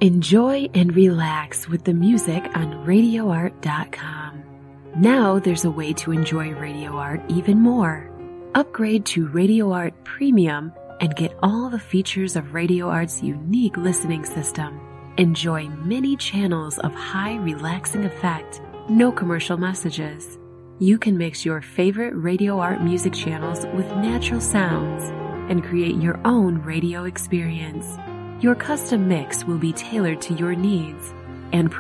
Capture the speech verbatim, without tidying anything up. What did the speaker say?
Enjoy and relax with the music on radio art dot com. Now there's a way to enjoy Radio Art even more. Upgrade to Radio Art Premium and get all the features of Radio Art's unique listening system. Enjoy many channels of high relaxing effect, no commercial messages. You can mix your favorite Radio Art music channels with natural sounds and create your own radio experience. Your custom mix will be tailored to your needs and